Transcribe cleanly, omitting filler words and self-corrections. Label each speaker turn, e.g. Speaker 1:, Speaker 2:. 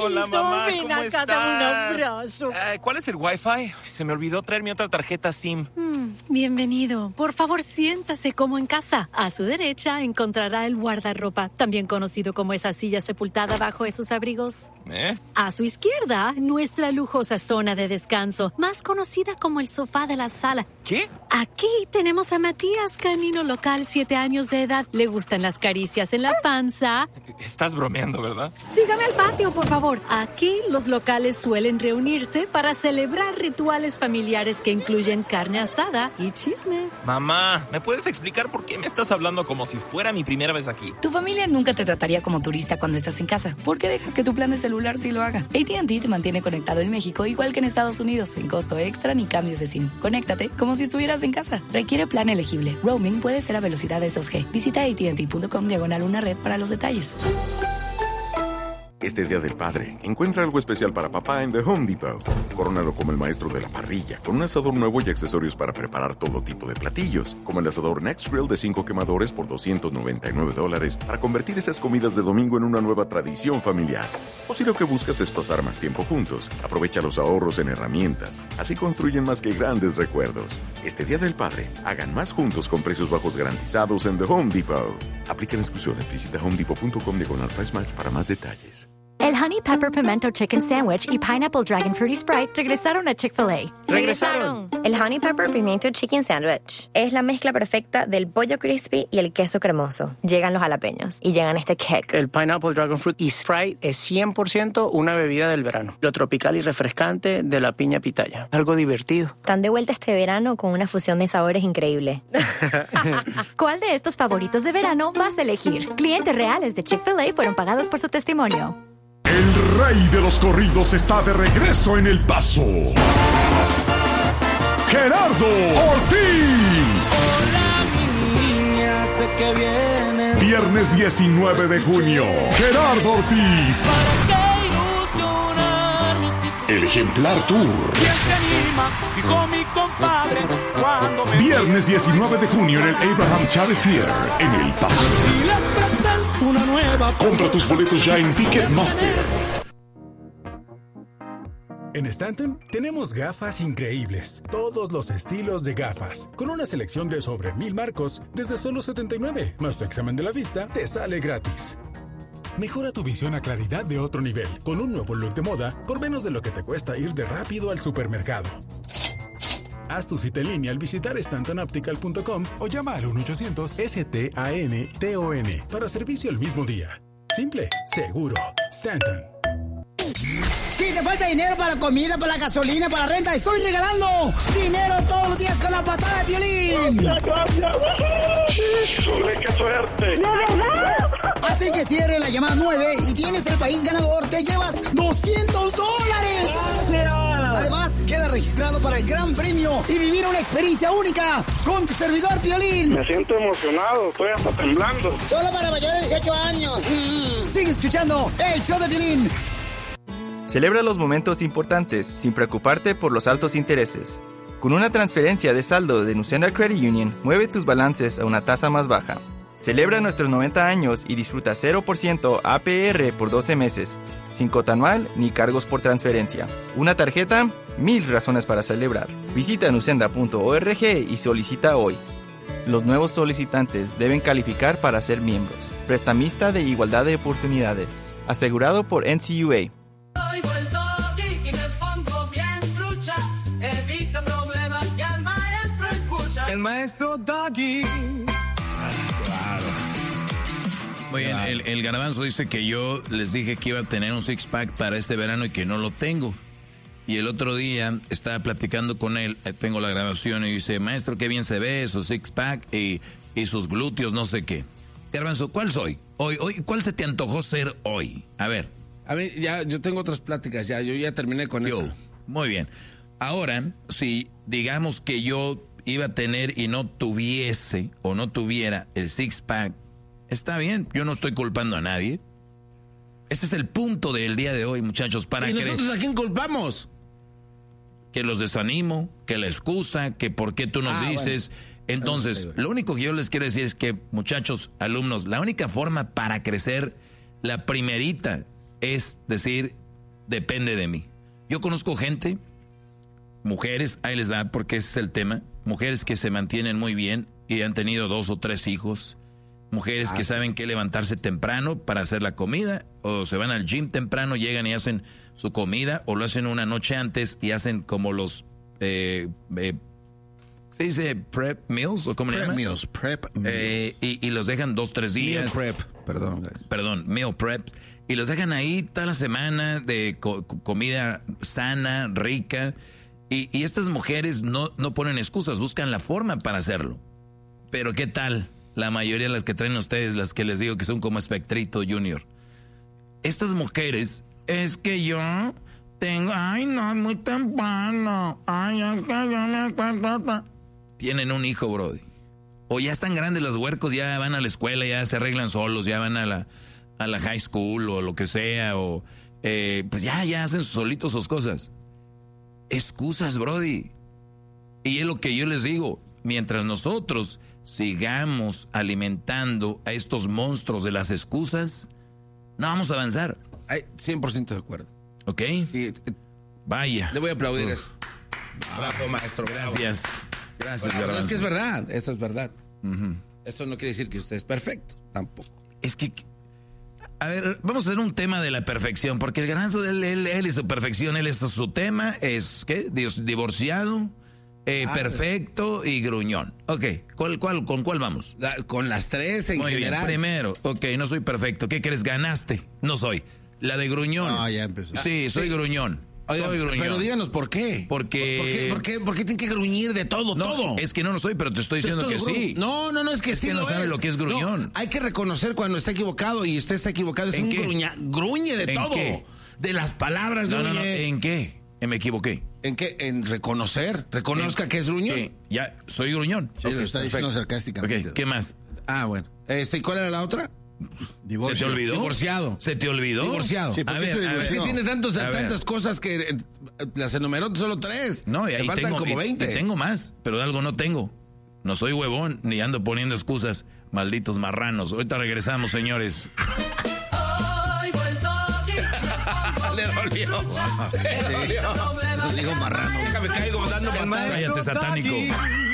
Speaker 1: Hola, mamá,
Speaker 2: ven
Speaker 1: ¿cómo
Speaker 2: acá,
Speaker 1: estás?
Speaker 2: dame un abrazo.
Speaker 1: ¿Cuál es el Wi-Fi? Se me olvidó traer mi otra tarjeta SIM.
Speaker 2: Bienvenido. Por favor, siéntase como en casa. A su derecha encontrará el guardarropa, también conocido como esa silla sepultada bajo esos abrigos. A su izquierda, nuestra lujosa zona de descanso, más conocida como el sofá de la sala.
Speaker 1: ¿Qué?
Speaker 2: Aquí tenemos a Matías, canino local, 7 años de edad. Le gustan las caricias en la panza.
Speaker 1: Estás bromeando, ¿verdad?
Speaker 2: Sígame al patio, por favor. Aquí los locales suelen reunirse para celebrar rituales familiares que incluyen carne asada y chismes.
Speaker 1: Mamá, ¿me puedes explicar por qué me estás hablando como si fuera mi primera vez aquí?
Speaker 3: Tu familia nunca te trataría como turista cuando estás en casa. ¿Por qué dejas que tu plan de celular sí lo haga? AT&T te mantiene conectado en México igual que en Estados Unidos, sin costo extra ni cambios de SIM. Conéctate como si estuvieras en casa. Requiere plan elegible. Roaming puede ser a velocidades 2G. Visita AT&T.com/una red para los detalles.
Speaker 4: Este Día del Padre, encuentra algo especial para papá en The Home Depot. Córonalo como el maestro de la parrilla, con un asador nuevo y accesorios para preparar todo tipo de platillos, como el asador Next Grill de 5 quemadores por $299 para convertir esas comidas de domingo en una nueva tradición familiar. O si lo que buscas es pasar más tiempo juntos, aprovecha los ahorros en herramientas. Así construyen más que grandes recuerdos. Este Día del Padre, hagan más juntos con precios bajos garantizados en The Home Depot. Aplican exclusiones. Visita homedepot.com/price match para más detalles.
Speaker 5: El Honey Pepper Pimento Chicken Sandwich y Pineapple Dragon Fruity Sprite regresaron a Chick-fil-A.
Speaker 1: ¡Regresaron!
Speaker 6: El Honey Pepper Pimiento Chicken Sandwich es la mezcla perfecta del pollo crispy y el queso cremoso. Llegan los jalapeños y llegan este kick.
Speaker 7: El Pineapple Dragon Fruit y Sprite es 100% una bebida del verano. Lo tropical y refrescante de la piña pitaya. Algo divertido.
Speaker 6: Están de vuelta este verano con una fusión de sabores increíble.
Speaker 5: ¿Cuál de estos favoritos de verano vas a elegir? Clientes reales de Chick-fil-A fueron pagados por su testimonio.
Speaker 8: El rey de los corridos está de regreso en El Paso. Gerardo Ortiz.
Speaker 9: Hola, mi niña, sé que vienes.
Speaker 8: Viernes 19 de junio. Gerardo Ortiz.
Speaker 9: ¿Para qué ilusionarme si
Speaker 8: El Ejemplar Tour.
Speaker 9: ¿Quién se anima? Dijo mi compadre cuando me
Speaker 8: Viernes 19 de junio en el Abraham Chávez Theater en El Paso.
Speaker 9: y les presento una nueva.
Speaker 8: Compra tus boletos ya en Ticketmaster.
Speaker 10: En Stanton tenemos gafas increíbles, todos los estilos de gafas, con una selección de sobre 1000 marcos desde solo $79, más tu examen de la vista te sale gratis. Mejora tu visión a claridad de otro nivel, con un nuevo look de moda por menos de lo que te cuesta ir de rápido al supermercado. Haz tu cita en línea al visitar stantonoptical.com o llama al 1-800-STANTON para servicio el mismo día. Simple, seguro. Stanton.
Speaker 11: Si te falta dinero para la comida, para la gasolina, para la renta, estoy regalando dinero todos los días con la patada de violín.
Speaker 12: ¡Qué suerte!
Speaker 11: ¡De verdad! Así que cierre la llamada 9 y tienes el país ganador. Te llevas $200. Además, queda registrado para el gran premio y vivir una experiencia única con tu servidor Piolín.
Speaker 12: Me siento emocionado, estoy hasta temblando.
Speaker 11: Solo para mayores de 18 años. Sigue escuchando el show de Piolín.
Speaker 13: Celebra los momentos importantes sin preocuparte por los altos intereses. Con una transferencia de saldo de Nucena Credit Union, mueve tus balances a una tasa más baja. Celebra nuestros 90 años y disfruta 0% APR por 12 meses, sin cuota anual ni cargos por transferencia. Una tarjeta, 1000 razones para celebrar. Visita nucenda.org y solicita hoy. Los nuevos solicitantes deben calificar para ser miembros. Prestamista de igualdad de oportunidades. Asegurado por NCUA.
Speaker 9: Hoy vuelto geek en el fondo bien trucha. Evita problemas y al maestro escucha. El maestro Doggy.
Speaker 14: Muy bien, el garbanzo dice que yo les dije que iba a tener un six-pack para este verano y que no lo tengo. Y el otro día estaba platicando con él, tengo la grabación y dice, maestro, qué bien se ve su six-pack y sus glúteos, no sé qué. Garbanzo, ¿cuál soy? Hoy, ¿cuál se te antojó ser hoy? A ver.
Speaker 15: A mí ya, yo tengo otras pláticas ya, yo ya terminé con eso.
Speaker 14: Muy bien. Ahora, si digamos que yo iba a tener y no tuviese o no tuviera el six-pack, está bien, yo no estoy culpando a nadie. Ese es el punto del día de hoy, muchachos.
Speaker 15: ¿Y nosotros a quién culpamos?
Speaker 14: Que los desanimo, que la excusa, que por qué tú nos dices. Bueno. Entonces, lo único que yo les quiero decir es que, muchachos, alumnos, la única forma para crecer, la primerita, es decir, depende de mí. Yo conozco gente, mujeres, ahí les va porque ese es el tema, mujeres que se mantienen muy bien y han tenido 2 o 3 hijos, mujeres que saben que levantarse temprano para hacer la comida, o se van al gym temprano, llegan y hacen su comida, o lo hacen una noche antes y hacen como los... ¿se dice prep meals? ¿O cómo le llaman?
Speaker 15: Prep meals.
Speaker 14: Y los dejan 2-3 días.
Speaker 15: Meal prep,
Speaker 14: Perdón, meal prep. Y los dejan ahí toda la semana de comida sana, rica. Y estas mujeres no ponen excusas, buscan la forma para hacerlo. Pero ¿qué tal? La mayoría de las que traen ustedes, las que les digo que son como Espectrito Junior. Estas mujeres, es que yo... ay, no, muy temprano. Ay, es que yo me acuerdo. Tienen un hijo, brody. O ya están grandes los huercos, ya van a la escuela, ya se arreglan solos, ya van a la high school o lo que sea, o pues ya hacen solitos sus cosas. Excusas, brody. Y es lo que yo les digo. Mientras nosotros sigamos alimentando a estos monstruos de las excusas, no vamos a avanzar.
Speaker 15: 100% de acuerdo.
Speaker 14: ¿Ok?
Speaker 15: Sí.
Speaker 14: Vaya.
Speaker 15: Le voy a aplaudir eso.
Speaker 14: Bravo, maestro. Gracias. Gracias,
Speaker 15: bueno,
Speaker 14: Garbanzo.
Speaker 15: es que es verdad, eso es verdad. Eso no quiere decir que usted es perfecto, tampoco.
Speaker 14: Es que, a ver, vamos a hacer un tema de la perfección, porque el Garbanzo, él y su perfección, él es su tema, es, ¿qué? Divorciado, perfecto y gruñón. Ok, ¿con cuál vamos?
Speaker 15: Con las 3 en
Speaker 14: Muy
Speaker 15: general.
Speaker 14: Bien. Primero, ok, no soy perfecto. ¿Qué crees? Ganaste. No soy. La de gruñón.
Speaker 15: Ya empezó.
Speaker 14: Sí, soy gruñón.
Speaker 15: Oiga,
Speaker 14: soy gruñón.
Speaker 15: pero díganos por qué.
Speaker 14: Porque...
Speaker 15: ¿Por qué tienen que gruñir de todo, todo?
Speaker 14: Es que no lo soy, pero te estoy diciendo que sí.
Speaker 15: No, es que sí.
Speaker 14: Es que no sabe lo que es gruñón.
Speaker 15: No, hay que reconocer cuando está equivocado y usted está equivocado. Es un gruñe de todo.
Speaker 14: ¿Qué?
Speaker 15: De las palabras,
Speaker 14: No. ¿En qué? Me equivoqué.
Speaker 15: ¿En qué? En reconocer. Reconozca que es gruñón.
Speaker 14: Ya, soy gruñón.
Speaker 15: Sí, lo está diciendo sarcásticamente.
Speaker 14: Okay, ¿qué más?
Speaker 15: Bueno. ¿Y cuál era la otra?
Speaker 14: Divorcio. ¿Se te olvidó?
Speaker 15: Divorciado.
Speaker 14: ¿Se te olvidó?
Speaker 15: Divorciado.
Speaker 14: Sí, a ver.
Speaker 15: Es que tiene tantas cosas que las enumeró solo 3.
Speaker 14: No, y ahí
Speaker 15: faltan como 20.
Speaker 14: Tengo más, pero de algo no tengo. No soy huevón, ni ando poniendo excusas. Malditos marranos. Ahorita regresamos, señores.
Speaker 15: Le dolió.
Speaker 9: Sí.
Speaker 15: Digo marrano.
Speaker 9: Déjame caigo dando
Speaker 14: Cállate, satánico.